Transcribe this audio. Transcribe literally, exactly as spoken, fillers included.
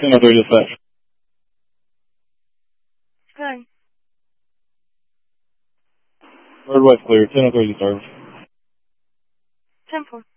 ten oh three dispatch. Hi. Northwest clear, ten oh three dispatch. ten four.